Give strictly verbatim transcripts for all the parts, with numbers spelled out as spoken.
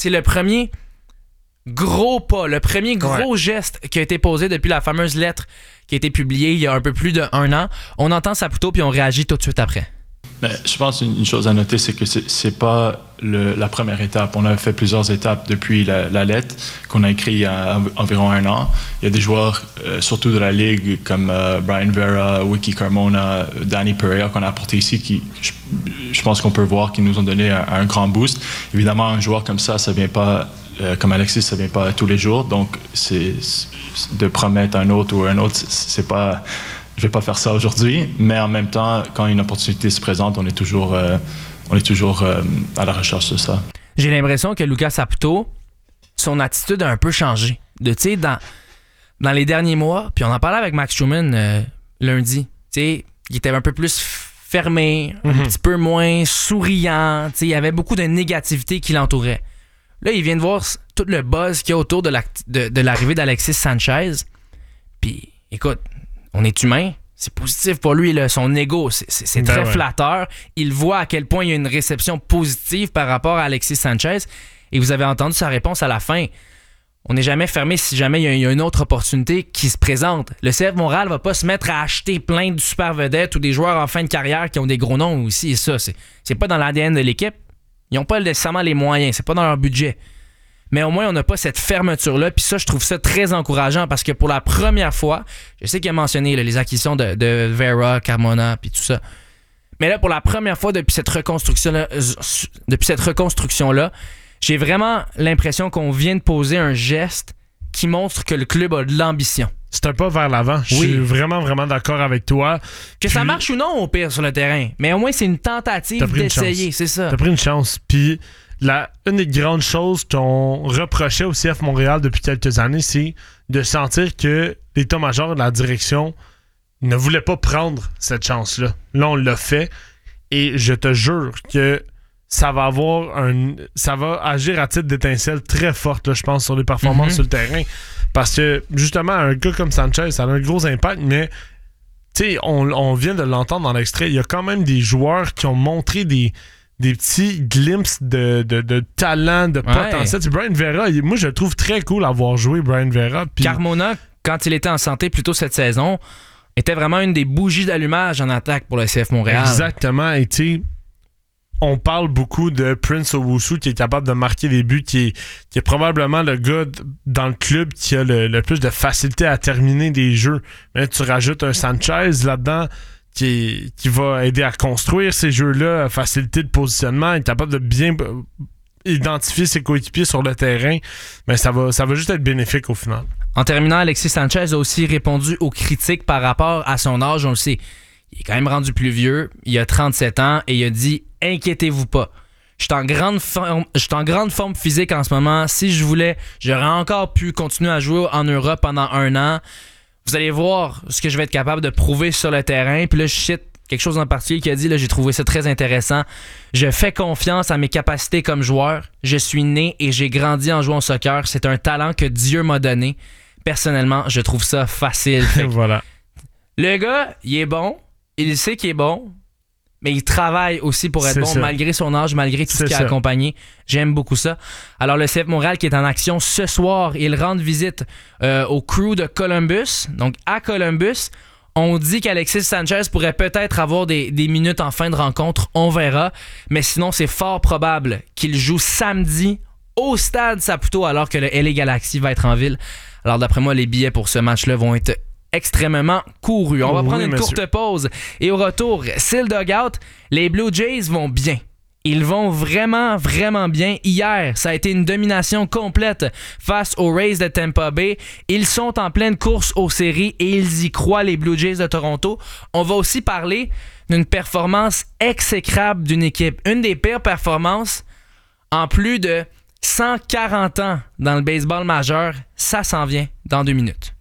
c'est le premier gros pas, le premier gros ouais. geste qui a été posé depuis la fameuse lettre qui a été publiée il y a un peu plus d'un an. On entend Saputo puis on réagit tout de suite après. Mais je pense qu'une chose à noter, c'est que c'est, c'est pas le, la première étape. On a fait plusieurs étapes depuis la, la lettre qu'on a écrite il y a environ un an. Il y a des joueurs, euh, surtout de la Ligue, comme euh, Brian Vera, Wiki Carmona, Danny Pereira, qu'on a apporté ici, qui, je, je pense qu'on peut voir, qui nous ont donné un, un grand boost. Évidemment, un joueur comme ça, ça vient pas, euh, comme Alexis, ça vient pas tous les jours. Donc, c'est, c'est de promettre un autre ou un autre, c'est, c'est pas... Je vais pas faire ça aujourd'hui, mais en même temps, quand une opportunité se présente, on est toujours, euh, on est toujours euh, à la recherche de ça. J'ai l'impression que Lucas Saputo, son attitude a un peu changé. De, tu sais, dans, dans les derniers mois, puis on en parlait avec Max Truman euh, lundi, tu sais, il était un peu plus fermé, mm-hmm. un petit peu moins souriant, tu sais, il y avait beaucoup de négativité qui l'entourait. Là, il vient de voir tout le buzz qu'il y a autour de, la, de, de l'arrivée d'Alexis Sanchez, puis écoute, on est humain, c'est positif pour lui, là, son ego, c'est, c'est, c'est très ben ouais. flatteur. Il voit à quel point il y a une réception positive par rapport à Alexis Sanchez. Et vous avez entendu sa réponse à la fin. On n'est jamais fermé si jamais il y a, il y a une autre opportunité qui se présente. Le C F Montréal va pas se mettre à acheter plein de super vedettes ou des joueurs en fin de carrière qui ont des gros noms aussi. Et ça, c'est, c'est pas dans l'A D N de l'équipe. Ils n'ont pas nécessairement les moyens, c'est pas dans leur budget. Mais au moins, on n'a pas cette fermeture-là. Puis ça, je trouve ça très encourageant parce que pour la première fois, je sais qu'il a mentionné là, les acquisitions de, de Vera, Carmona, puis tout ça. Mais là, pour la première fois depuis cette reconstruction-là, depuis cette reconstruction-là, j'ai vraiment l'impression qu'on vient de poser un geste qui montre que le club a de l'ambition. C'est un pas vers l'avant. Je oui. suis vraiment, vraiment d'accord avec toi. Que Puis, ça marche ou non, au pire, sur le terrain. Mais au moins, c'est une tentative d'essayer, c'est ça. T'as pris une chance. Puis... La, une des grandes choses qu'on reprochait au C F Montréal depuis quelques années, c'est de sentir que l'état-major de la direction ne voulait pas prendre cette chance-là. Là, on l'a fait et je te jure que ça va avoir un, ça va agir à titre d'étincelle très forte, là, je pense, sur les performances mm-hmm. sur le terrain. Parce que, justement, un gars comme Sanchez, ça a un gros impact, mais tu sais, on, on vient de l'entendre dans l'extrait, il y a quand même des joueurs qui ont montré des... des petits glimpses de, de, de talent, de ouais. potentiel. C'est Brian Vera, il, moi je le trouve très cool d'avoir joué Brian Vera. Pis... Carmona, quand il était en santé plus tôt cette saison, était vraiment une des bougies d'allumage en attaque pour le C F Montréal. Exactement, et tu sais, on parle beaucoup de Prince Owusu qui est capable de marquer des buts, qui est, qui est probablement le gars dans le club qui a le, le plus de facilité à terminer des jeux. Mais là, tu rajoutes un Sanchez là-dedans, Qui, qui va aider à construire ces jeux-là, facilité de positionnement, être capable de bien identifier ses coéquipiers sur le terrain, mais ça va, ça va juste être bénéfique au final. En terminant, Alexis Sanchez a aussi répondu aux critiques par rapport à son âge. On le sait, il est quand même rendu plus vieux, il a trente-sept ans et il a dit « Inquiétez-vous pas, je suis en grande forme, je suis en grande forme physique en ce moment. Si je voulais, j'aurais encore pu continuer à jouer en Europe pendant un an. » Vous allez voir ce que je vais être capable de prouver sur le terrain. Puis là, je cite quelque chose en particulier qui a dit, là, j'ai trouvé ça très intéressant. Je fais confiance à mes capacités comme joueur. Je suis né et j'ai grandi en jouant au soccer. C'est un talent que Dieu m'a donné. Personnellement, je trouve ça facile. Voilà. Le gars, il est bon. Il sait qu'il est bon. Mais il travaille aussi pour être c'est bon, ça. Malgré son âge, malgré tout c'est ce qui a ça. accompagné. J'aime beaucoup ça. Alors, le C F Montréal qui est en action ce soir, il rend visite euh, au crew de Columbus. Donc, à Columbus, on dit qu'Alexis Sanchez pourrait peut-être avoir des, des minutes en fin de rencontre. On verra. Mais sinon, c'est fort probable qu'il joue samedi au Stade Saputo alors que le L A Galaxy va être en ville. Alors, d'après moi, les billets pour ce match-là vont être extrêmement couru. On va oui, prendre une monsieur. courte pause et au retour, c'est le dugout. Les Blue Jays vont bien. Ils vont vraiment, vraiment bien. Hier, ça a été une domination complète face aux Rays de Tampa Bay. Ils sont en pleine course aux séries et ils y croient, les Blue Jays de Toronto. On va aussi parler d'une performance exécrable d'une équipe. Une des pires performances en plus de cent quarante ans dans le baseball majeur. Ça s'en vient dans deux minutes.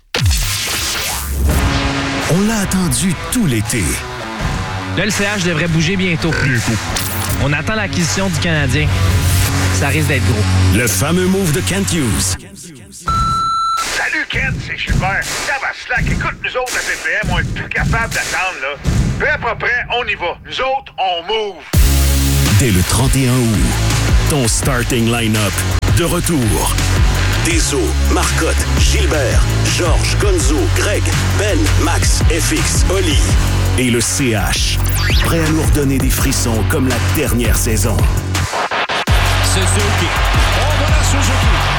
On l'a attendu tout l'été. Là, le C H devrait bouger bientôt. Bientôt. On attend l'acquisition du Canadien. Ça risque d'être gros. Le fameux move de Kent Hughes. Salut Kent, c'est Gilbert. Ça va slack. Écoute, nous autres, à P P M, on est plus capable d'attendre, là. Peu à peu près, on y va. Nous autres, on move. Dès le trente et un août, ton starting line-up de retour. Deso, Marcotte, Gilbert, Georges, Gonzo, Greg, Ben, Max, F X, Oli et le C H. Prêt à nous redonner des frissons comme la dernière saison. Suzuki. Oh, voilà Suzuki.